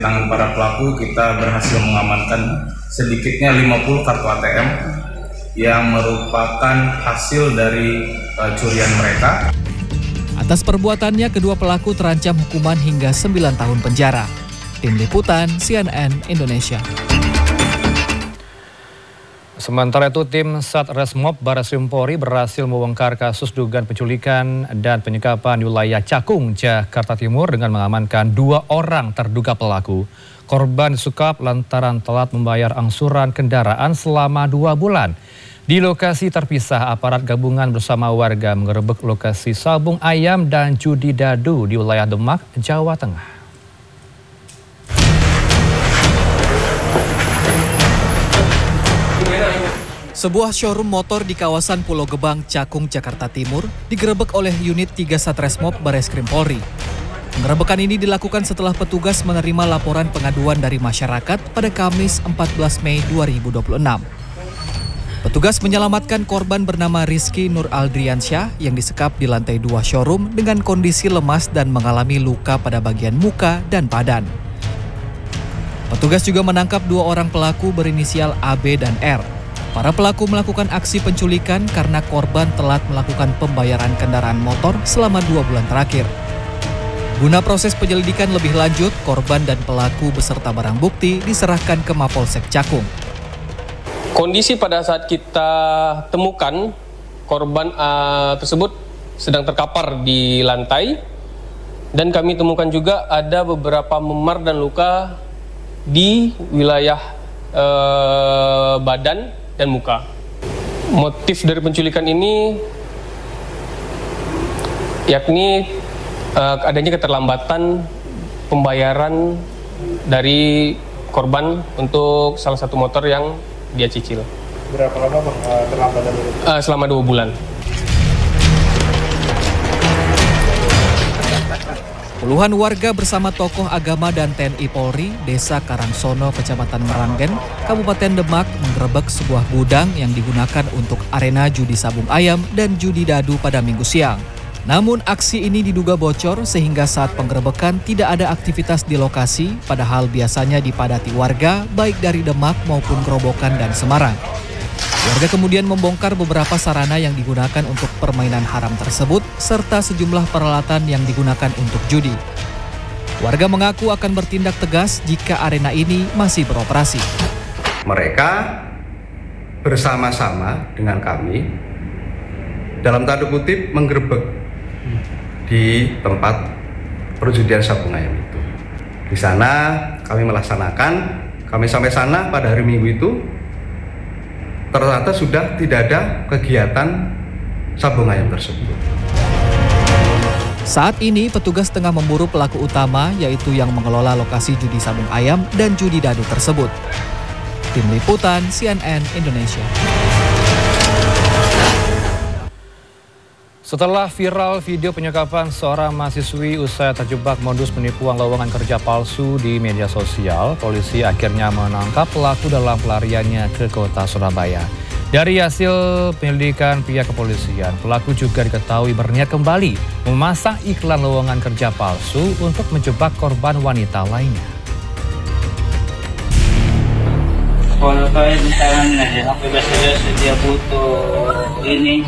Tangan para pelaku kita berhasil mengamankan sedikitnya 50 kartu ATM yang merupakan hasil dari curian mereka. Atas perbuatannya, kedua pelaku terancam hukuman hingga 9 tahun penjara. Tim Liputan CNN Indonesia. Sementara itu, tim Satreskrim Barreskrim Polri berhasil membongkar kasus dugaan penculikan dan penyekapan di wilayah Cakung, Jakarta Timur dengan mengamankan 2 orang terduga pelaku. Korban disekap lantaran telat membayar angsuran kendaraan selama 2 bulan. Di lokasi terpisah, aparat gabungan bersama warga mengerebek lokasi sabung ayam dan judi dadu di wilayah Demak, Jawa Tengah. Sebuah showroom motor di kawasan Pulau Gebang, Cakung, Jakarta Timur digerebek oleh unit 3 Satreskrim Barreskrim Polri. Penggerebekan ini dilakukan setelah petugas menerima laporan pengaduan dari masyarakat pada Kamis 14 Mei 2026. Petugas menyelamatkan korban bernama Rizky Nur Aldriansyah yang disekap di lantai 2 showroom dengan kondisi lemas dan mengalami luka pada bagian muka dan badan. Petugas juga menangkap 2 orang pelaku berinisial AB dan R. Para pelaku melakukan aksi penculikan karena korban telat melakukan pembayaran kendaraan motor selama 2 bulan terakhir. Guna proses penyelidikan lebih lanjut, korban dan pelaku beserta barang bukti diserahkan ke Mapolsek Cakung. Kondisi pada saat kita temukan, korban tersebut sedang terkapar di lantai, dan kami temukan juga ada beberapa memar dan luka di wilayah badan dan muka. Motif dari penculikan ini yakni adanya keterlambatan pembayaran dari korban untuk salah satu motor yang dia cicil. Berapa lama Bang terlambatan itu? Selama 2 bulan. Puluhan warga bersama tokoh agama dan TNI Polri, Desa Karangsono, Kecamatan Meranggen, Kabupaten Demak menggerebek sebuah gudang yang digunakan untuk arena judi sabung ayam dan judi dadu pada Minggu siang. Namun aksi ini diduga bocor sehingga saat penggerebekan tidak ada aktivitas di lokasi, padahal biasanya dipadati warga baik dari Demak maupun Gerobokan dan Semarang. Warga kemudian membongkar beberapa sarana yang digunakan untuk permainan haram tersebut, serta sejumlah peralatan yang digunakan untuk judi. Warga mengaku akan bertindak tegas jika arena ini masih beroperasi. Mereka bersama-sama dengan kami, dalam tanda kutip, menggerebek di tempat perjudian sabung ayam itu. Di sana kami melaksanakan, kami sampai sana pada hari Minggu itu, ternyata sudah tidak ada kegiatan sabung ayam tersebut. Saat ini petugas tengah memburu pelaku utama, yaitu yang mengelola lokasi judi sabung ayam dan judi dadu tersebut. Tim Liputan CNN Indonesia. Setelah viral video penyekapan seorang mahasiswi usai terjebak modus penipuan lowongan kerja palsu di media sosial, polisi akhirnya menangkap pelaku dalam pelariannya ke kota Surabaya. Dari hasil penyelidikan pihak kepolisian, pelaku juga diketahui berniat kembali memasang iklan lowongan kerja palsu untuk menjebak korban wanita lainnya. Kalau kayak misalnya aku biasa dia butuh ini.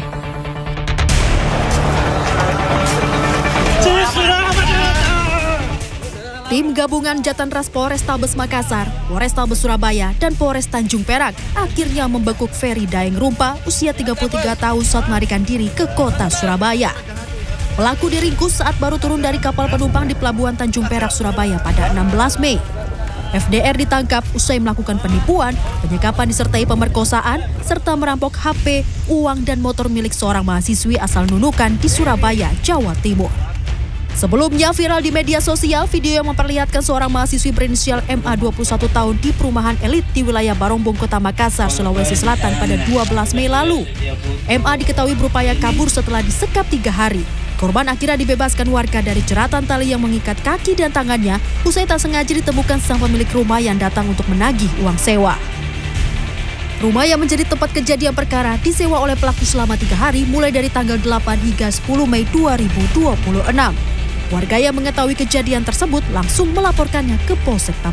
Tim gabungan Jatanras Polrestabes Makassar, Polrestabes Surabaya, dan Polres Tanjung Perak akhirnya membekuk Ferry Daeng Rumpa, usia 33 tahun saat melarikan diri ke kota Surabaya. Pelaku diringkus saat baru turun dari kapal penumpang di Pelabuhan Tanjung Perak, Surabaya pada 16 Mei. FDR ditangkap usai melakukan penipuan, penyekapan disertai pemerkosaan, serta merampok HP, uang, dan motor milik seorang mahasiswi asal Nunukan di Surabaya, Jawa Timur. Sebelumnya viral di media sosial video yang memperlihatkan seorang mahasiswi berinisial MA 21 tahun di perumahan elit di wilayah Barongbong, Kota Makassar, Sulawesi Selatan pada 12 Mei lalu. MA diketahui berupaya kabur setelah disekap 3 hari. Korban akhirnya dibebaskan warga dari jeratan tali yang mengikat kaki dan tangannya usai tak sengaja ditemukan sang pemilik rumah yang datang untuk menagih uang sewa. Rumah yang menjadi tempat kejadian perkara disewa oleh pelaku selama 3 hari mulai dari tanggal 8 hingga 10 Mei 2026. Warga yang mengetahui kejadian tersebut langsung melaporkannya ke Polsek Taman